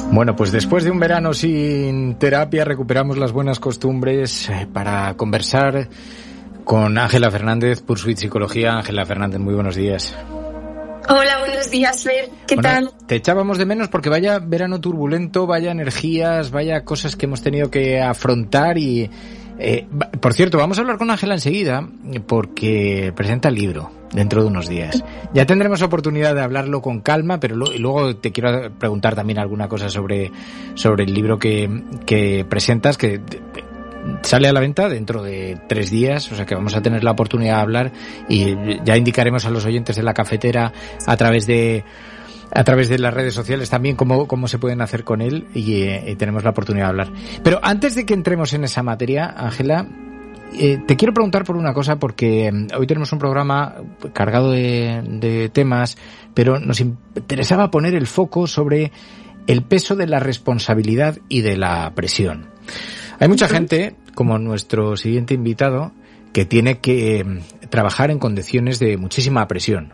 Bueno, pues después de un verano sin terapia recuperamos las buenas costumbres para conversar con Ángela Fernández, Pursuit Psicología. Ángela Fernández, muy buenos días. Hola, buenos días, Fer. ¿Qué tal? Te echábamos de menos porque vaya verano turbulento, vaya energías, vaya cosas que hemos tenido que afrontar y... por cierto, vamos a hablar con Ángela enseguida porque presenta el libro dentro de unos días. Ya tendremos oportunidad de hablarlo con calma, pero luego te quiero preguntar también alguna cosa sobre el libro que presentas, que sale a la venta dentro de 3 días, o sea que vamos a tener la oportunidad de hablar y ya indicaremos a los oyentes de la cafetera a través de las redes sociales también cómo se pueden hacer con él y tenemos la oportunidad de hablar. Pero antes de que entremos en esa materia, Ángela, te quiero preguntar por una cosa, porque hoy tenemos un programa cargado de temas, pero nos interesaba poner el foco sobre el peso de la responsabilidad y de la presión. Hay mucha gente, como nuestro siguiente invitado, que tiene que trabajar en condiciones de muchísima presión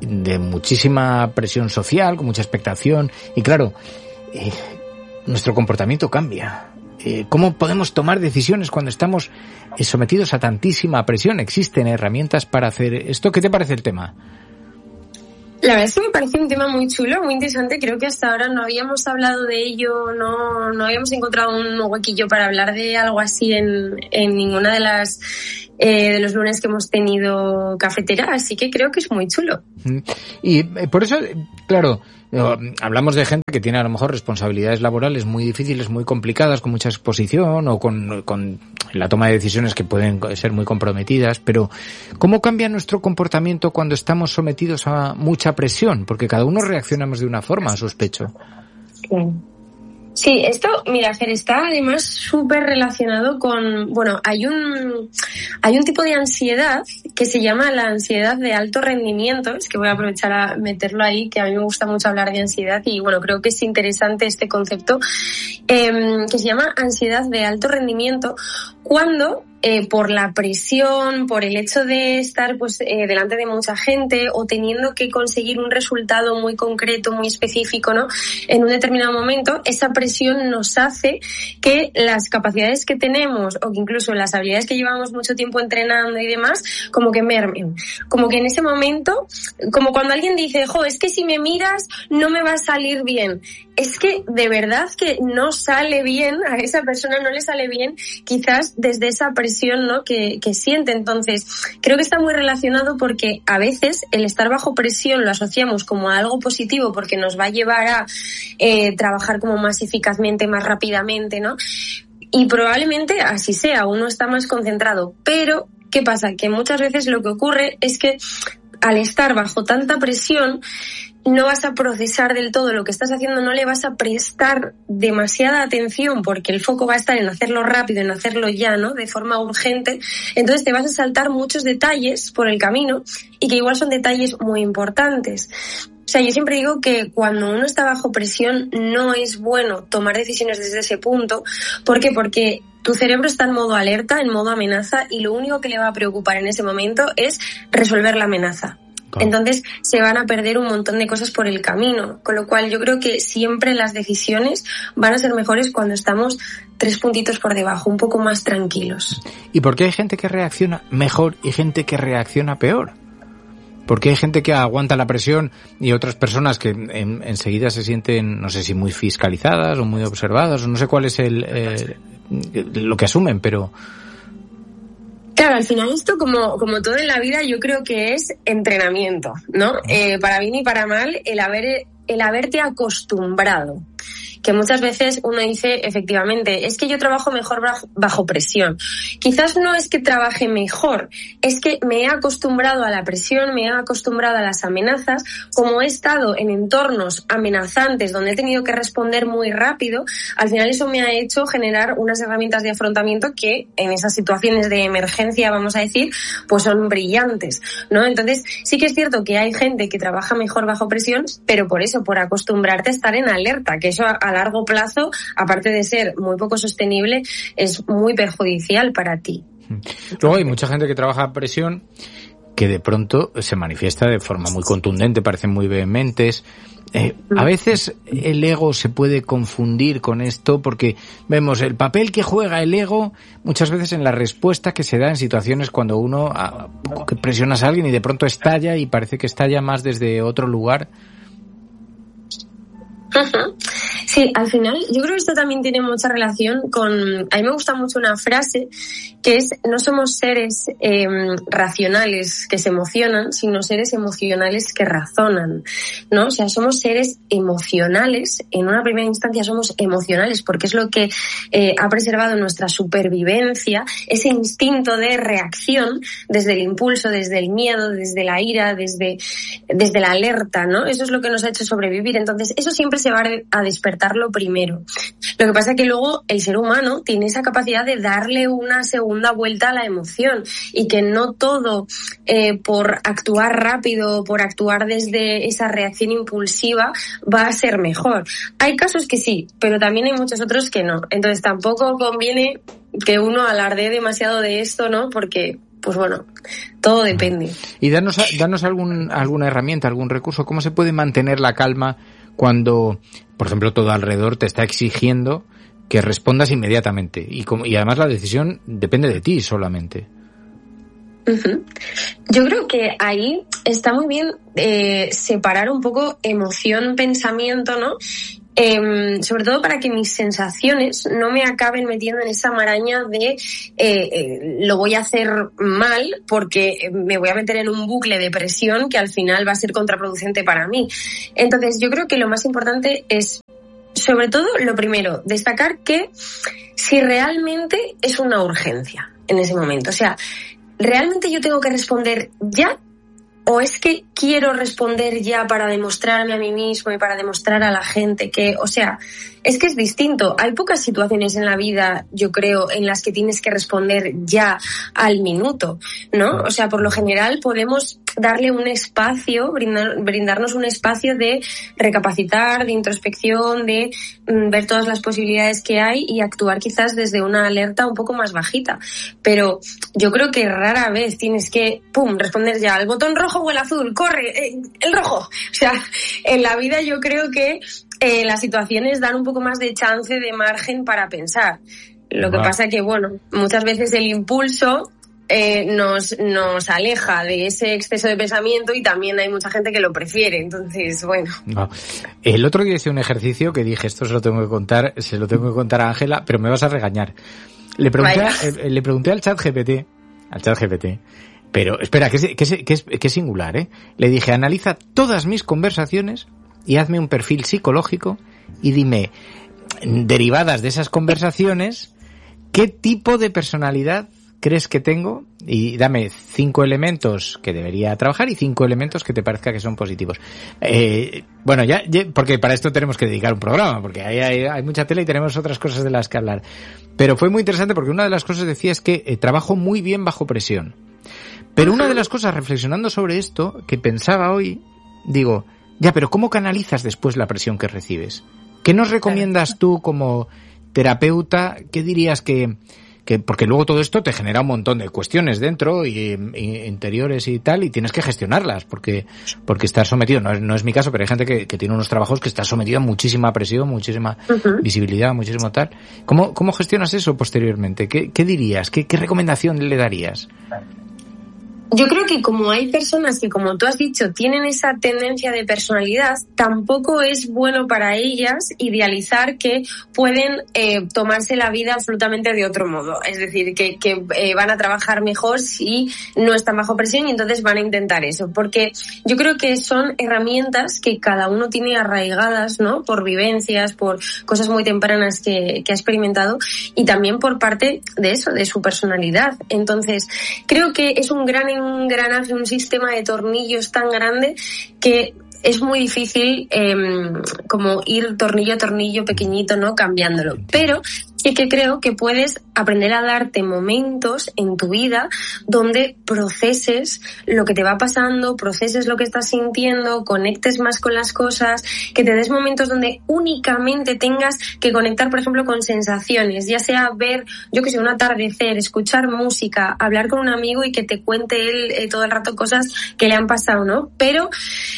social, con mucha expectación, y claro, nuestro comportamiento cambia. ¿Cómo podemos tomar decisiones cuando estamos sometidos a tantísima presión? ¿Existen herramientas para hacer esto? ¿Qué te parece el tema? La verdad es que me parece un tema muy chulo, muy interesante. Creo que hasta ahora no habíamos hablado de ello, no habíamos encontrado un huequillo para hablar de algo así en ninguna de las de los lunes que hemos tenido cafetera, así que creo que es muy chulo. Y por eso, claro, hablamos de gente que tiene a lo mejor responsabilidades laborales muy difíciles, muy complicadas, con mucha exposición o con la toma de decisiones que pueden ser muy comprometidas, pero ¿cómo cambia nuestro comportamiento cuando estamos sometidos a mucha presión? Porque cada uno reaccionamos de una forma, sospecho. Sí, esto, mira, Fer, está además súper relacionado con, bueno, hay un tipo de ansiedad que se llama la ansiedad de alto rendimiento. Es que voy a aprovechar a meterlo ahí, que a mí me gusta mucho hablar de ansiedad y bueno, creo que es interesante este concepto, que se llama ansiedad de alto rendimiento, cuando por la presión, por el hecho de estar pues delante de mucha gente o teniendo que conseguir un resultado muy concreto, muy específico, ¿no? En un determinado momento, esa presión nos hace que las capacidades que tenemos o que incluso las habilidades que llevamos mucho tiempo entrenando y demás, como que mermen. Como que en ese momento, como cuando alguien dice, es que si me miras no me va a salir bien. Es que de verdad que no sale bien, a esa persona no le sale bien, quizás desde esa presión, ¿no? que siente. Entonces, creo que está muy relacionado porque a veces el estar bajo presión lo asociamos como a algo positivo porque nos va a llevar a trabajar como más eficazmente, más rápidamente, ¿no? Y probablemente así sea, uno está más concentrado. Pero, ¿qué pasa? Que muchas veces lo que ocurre es que al estar bajo tanta presión, no vas a procesar del todo lo que estás haciendo, no le vas a prestar demasiada atención porque el foco va a estar en hacerlo rápido, en hacerlo ya, ¿no? De forma urgente. Entonces te vas a saltar muchos detalles por el camino y que igual son detalles muy importantes. O sea, yo siempre digo que cuando uno está bajo presión no es bueno tomar decisiones desde ese punto. ¿Por qué? Porque tu cerebro está en modo alerta, en modo amenaza, y lo único que le va a preocupar en ese momento es resolver la amenaza. Entonces se van a perder un montón de cosas por el camino, con lo cual yo creo que siempre las decisiones van a ser mejores cuando estamos 3 puntitos por debajo, un poco más tranquilos. ¿Y por qué hay gente que reacciona mejor y gente que reacciona peor? Porque hay gente que aguanta la presión y otras personas que enseguida se sienten, no sé si muy fiscalizadas o muy observadas, o no sé cuál es lo que asumen, pero... Claro, al final esto, como todo en la vida, yo creo que es entrenamiento, ¿no? Para bien y para mal, el haberte acostumbrado. Que muchas veces uno dice, efectivamente, es que yo trabajo mejor bajo presión. Quizás no es que trabaje mejor, es que me he acostumbrado a la presión, me he acostumbrado a las amenazas. Como he estado en entornos amenazantes donde he tenido que responder muy rápido, al final eso me ha hecho generar unas herramientas de afrontamiento que en esas situaciones de emergencia, vamos a decir, pues son brillantes, ¿no? Entonces, sí que es cierto que hay gente que trabaja mejor bajo presión, pero por eso, por acostumbrarte a estar en alerta, que eso a largo plazo, aparte de ser muy poco sostenible, es muy perjudicial para ti. Luego hay mucha gente que trabaja a presión que de pronto se manifiesta de forma muy contundente, parecen muy vehementes, A veces el ego se puede confundir con esto porque vemos el papel que juega el ego muchas veces en la respuesta que se da en situaciones cuando uno que presionas a alguien y de pronto estalla y parece que estalla más desde otro lugar. Sí, al final yo creo que esto también tiene mucha relación con... A mí me gusta mucho una frase que es: no somos seres racionales que se emocionan, sino seres emocionales que razonan, ¿no? O sea, somos seres emocionales. En una primera instancia somos emocionales porque es lo que ha preservado nuestra supervivencia, ese instinto de reacción desde el impulso, desde el miedo, desde la ira, desde la alerta, ¿no? Eso es lo que nos ha hecho sobrevivir. Entonces, eso siempre se va a despertarlo primero. Lo que pasa es que luego el ser humano tiene esa capacidad de darle una segunda vuelta a la emoción y que no todo por actuar rápido, por actuar desde esa reacción impulsiva va a ser mejor. Hay casos que sí, pero también hay muchos otros que no. Entonces tampoco conviene que uno alardee demasiado de esto, ¿no? Porque pues bueno, todo depende. Y danos alguna herramienta, algún recurso. ¿Cómo se puede mantener la calma cuando, por ejemplo, todo alrededor te está exigiendo que respondas inmediatamente? Y además la decisión depende de ti solamente. Uh-huh. Yo creo que ahí está muy bien separar un poco emoción-pensamiento, ¿no? Sobre todo para que mis sensaciones no me acaben metiendo en esa maraña de lo voy a hacer mal porque me voy a meter en un bucle de presión que al final va a ser contraproducente para mí. Entonces yo creo que lo más importante es, sobre todo, lo primero, destacar que si realmente es una urgencia en ese momento, o sea, ¿realmente yo tengo que responder ya? ¿O es que quiero responder ya para demostrarme a mí mismo y para demostrar a la gente que, o sea, es que es distinto? Hay pocas situaciones en la vida, yo creo, en las que tienes que responder ya al minuto, ¿no? O sea, por lo general podemos darle un espacio, brindarnos un espacio de recapacitar, de introspección, de ver todas las posibilidades que hay y actuar quizás desde una alerta un poco más bajita. Pero yo creo que rara vez tienes que, responder ya al botón rojo o el azul, corre, el rojo. O sea, en la vida yo creo que las situaciones dan un poco más de chance, de margen para pensar. Lo que pasa que, bueno, muchas veces el impulso nos aleja de ese exceso de pensamiento y también hay mucha gente que lo prefiere. Entonces, bueno. No. El otro día hice un ejercicio que dije, esto se lo tengo que contar a Ángela, pero me vas a regañar. Le pregunté al ChatGPT, pero espera, que es singular, ¿eh? Le dije, analiza todas mis conversaciones y hazme un perfil psicológico y dime, derivadas de esas conversaciones, ¿qué tipo de personalidad crees que tengo? Y dame 5 elementos que debería trabajar y 5 elementos que te parezca que son positivos. Bueno, ya, porque para esto tenemos que dedicar un programa, porque hay mucha tela y tenemos otras cosas de las que hablar. Pero fue muy interesante porque una de las cosas decía es que trabajo muy bien bajo presión. Pero una de las cosas, reflexionando sobre esto, que pensaba hoy, digo, ya, pero ¿cómo canalizas después la presión que recibes? ¿Qué nos recomiendas tú como terapeuta? ¿Qué dirías que porque luego todo esto te genera un montón de cuestiones dentro y interiores y tal, y tienes que gestionarlas porque estás sometido, no es mi caso, pero hay gente que tiene unos trabajos que está sometido a muchísima presión, muchísima visibilidad, muchísimo tal. ¿Cómo gestionas eso posteriormente? ¿Qué dirías? ¿Qué recomendación le darías? Yo creo que como hay personas que, como tú has dicho, tienen esa tendencia de personalidad, tampoco es bueno para ellas idealizar que pueden tomarse la vida absolutamente de otro modo. Es decir, que van a trabajar mejor si no están bajo presión y entonces van a intentar eso. Porque yo creo que son herramientas que cada uno tiene arraigadas, ¿no? Por vivencias, por cosas muy tempranas que ha experimentado y también por parte de eso, de su personalidad. Entonces, creo que es un engranaje, un sistema de tornillos tan grande que es muy difícil como ir tornillo a tornillo pequeñito, ¿no? Cambiándolo. Pero y que creo que puedes aprender a darte momentos en tu vida donde proceses lo que te va pasando, proceses lo que estás sintiendo, conectes más con las cosas, que te des momentos donde únicamente tengas que conectar, por ejemplo, con sensaciones, ya sea ver, yo que sé, un atardecer, escuchar música, hablar con un amigo y que te cuente él todo el rato cosas que le han pasado, ¿no? Pero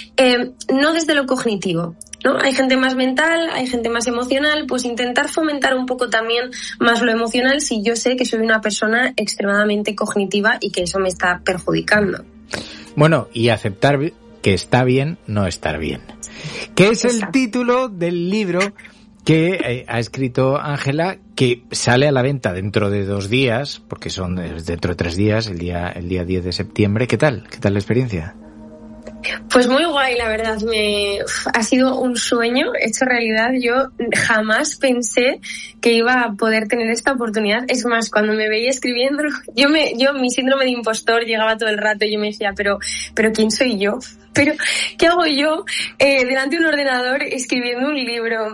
no desde lo cognitivo, ¿no? Hay gente más mental, hay gente más emocional, pues intentar fomentar un poco también más lo emocional si yo sé que soy una persona extremadamente cognitiva y que eso me está perjudicando. Bueno, y aceptar que está bien no estar bien. ¿Qué es el título del libro que ha escrito Ángela, que sale a la venta dentro de 2 días, porque son dentro de 3 días, el día 10 de septiembre? ¿Qué tal? ¿Qué tal la experiencia? Pues muy guay, la verdad. Ha sido un sueño hecho realidad. Yo jamás pensé que iba a poder tener esta oportunidad. Es más, cuando me veía escribiendo, mi síndrome de impostor llegaba todo el rato y yo me decía, pero ¿quién soy yo? Pero, ¿qué hago yo delante de un ordenador escribiendo un libro?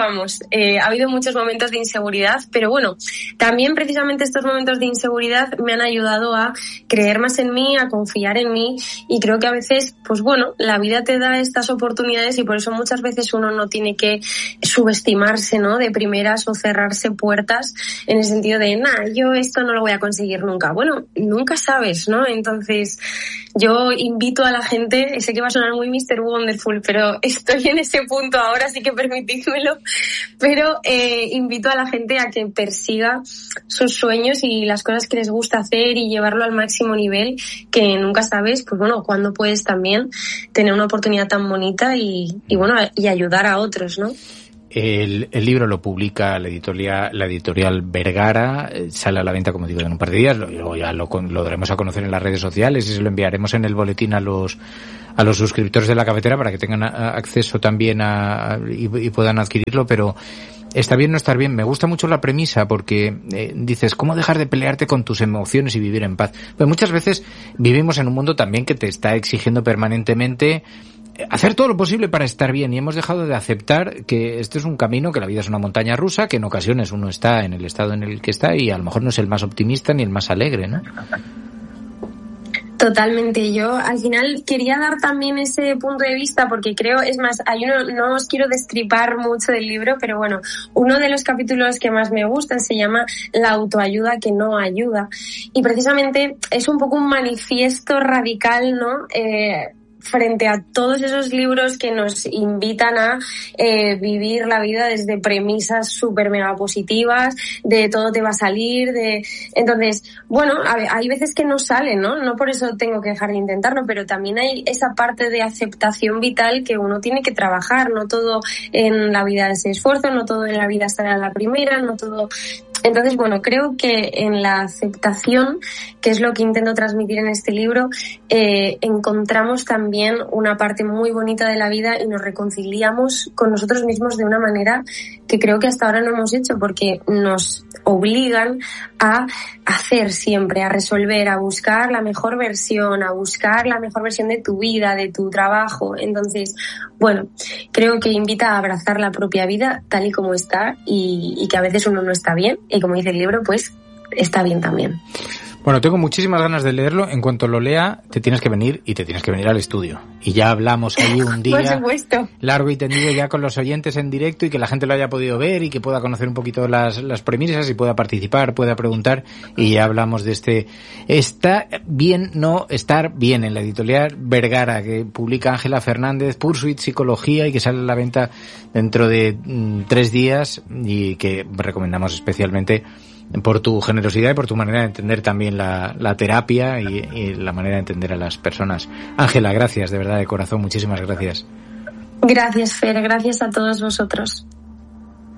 Ha habido muchos momentos de inseguridad, pero bueno, también precisamente estos momentos de inseguridad me han ayudado a creer más en mí, a confiar en mí, y creo que a veces, pues bueno, la vida te da estas oportunidades y por eso muchas veces uno no tiene que subestimarse, ¿no? De primeras o cerrarse puertas en el sentido de, yo esto no lo voy a conseguir nunca. Bueno, nunca sabes, ¿no? Entonces, yo invito a la gente, sé que va a sonar muy Mr. Wonderful, pero estoy en ese punto ahora, así que permitidmelo, pero invito a la gente a que persiga sus sueños y las cosas que les gusta hacer y llevarlo al máximo nivel, que nunca sabes, pues bueno, cuándo puedes también tener una oportunidad tan bonita y ayudar a otros, ¿no? El libro lo publica la editorial Vergara, sale a la venta, como digo, en un par de días, luego ya lo daremos a conocer en las redes sociales y se lo enviaremos en el boletín a los suscriptores de La Cafetera para que tengan acceso también y puedan adquirirlo, pero está bien no estar bien. Me gusta mucho la premisa porque dices, ¿cómo dejar de pelearte con tus emociones y vivir en paz? Pues muchas veces vivimos en un mundo también que te está exigiendo permanentemente hacer todo lo posible para estar bien y hemos dejado de aceptar que este es un camino, que la vida es una montaña rusa, que en ocasiones uno está en el estado en el que está y a lo mejor no es el más optimista ni el más alegre, ¿no? Totalmente. Yo al final quería dar también ese punto de vista porque creo, es más, no os quiero destripar mucho del libro, pero bueno, uno de los capítulos que más me gustan se llama La autoayuda que no ayuda y precisamente es un poco un manifiesto radical, ¿no? Frente a todos esos libros que nos invitan a vivir la vida desde premisas súper mega positivas, de todo te va a salir, entonces, bueno, hay veces que no sale, ¿no? No por eso tengo que dejar de intentarlo, pero también hay esa parte de aceptación vital que uno tiene que trabajar, no todo en la vida es esfuerzo, no todo en la vida estará a la primera, no todo. Entonces, bueno, creo que en la aceptación, que es lo que intento transmitir en este libro, encontramos también una parte muy bonita de la vida y nos reconciliamos con nosotros mismos de una manera que creo que hasta ahora no hemos hecho, porque nos obligan a hacer siempre, a resolver, a buscar la mejor versión, de tu vida, de tu trabajo. Entonces, bueno, creo que invita a abrazar la propia vida tal y como está y que a veces uno no está bien y como dice el libro, pues está bien también. Bueno, tengo muchísimas ganas de leerlo. En cuanto lo lea, te tienes que venir al estudio. Y ya hablamos ahí un día largo y tendido ya con los oyentes en directo y que la gente lo haya podido ver y que pueda conocer un poquito las premisas y pueda participar, pueda preguntar. Y ya hablamos de este Está bien no estar bien, en la editorial Vergara, que publica Ángela Fernández, Pursuit Psicología, y que sale a la venta dentro de 3 días y que recomendamos especialmente por tu generosidad y por tu manera de entender también la terapia y la manera de entender a las personas. Ángela, gracias, de verdad, de corazón, muchísimas gracias. Gracias, Fer, gracias a todos vosotros.